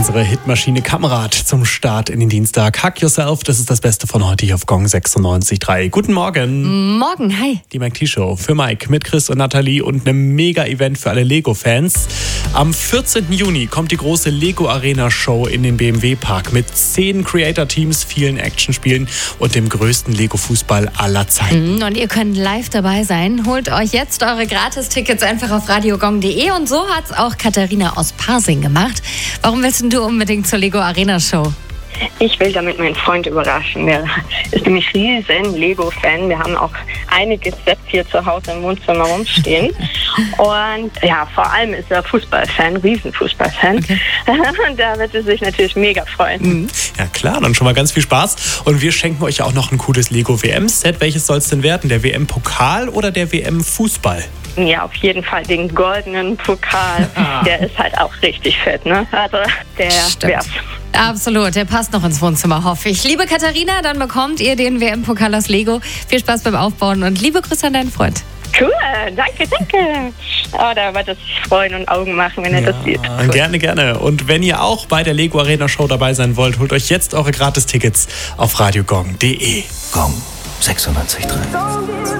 unsere Hitmaschine Kamerad zum Start in den Dienstag. Hack Yourself, das ist das Beste von heute hier auf Gong 96.3. Guten Morgen. Morgen, hi. Die Mike T-Show für Mike mit Chris und Nathalie und einem Mega-Event für alle Lego-Fans. Am 14. Juni kommt die große Lego-Arena-Show in den BMW-Park mit 10 Creator-Teams, vielen Actionspielen und dem größten Lego-Fußball aller Zeiten. Und ihr könnt live dabei sein. Holt euch jetzt eure Gratis-Tickets einfach auf radiogong.de. Und so hat's auch Katharina aus Pasing gemacht. Warum willst denn du unbedingt zur Lego-Arena-Show? Ich will damit meinen Freund überraschen. Der ist nämlich riesen Lego-Fan. Wir haben auch einige Sets hier zu Hause im Wohnzimmer rumstehen. Und ja, vor allem ist er Fußballfan, Riesenfußballfan. Okay. Und da wird er sich natürlich mega freuen. Ja klar, dann schon mal ganz viel Spaß. Und wir schenken euch auch noch ein cooles Lego-WM-Set. Welches soll es denn werden? Der WM-Pokal oder der WM-Fußball? Ja, auf jeden Fall den goldenen Pokal. Der ist halt auch richtig fett, ne? Also der wär's. Absolut, der passt noch ins Wohnzimmer, hoffe ich. Liebe Katharina, dann bekommt ihr den WM-Pokal aus Lego. Viel Spaß beim Aufbauen und liebe Grüße an deinen Freund. Cool, danke. Oh, da wird es sich freuen und Augen machen, wenn er das sieht. Cool. Gerne. Und wenn ihr auch bei der Lego Arena Show dabei sein wollt, holt euch jetzt eure Gratis-Tickets auf radiogong.de. Gong 96.3.